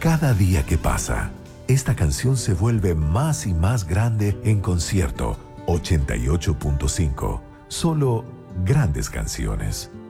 Cada día que pasa, esta canción se vuelve más y más grande en concierto 88.5. Solo grandes canciones.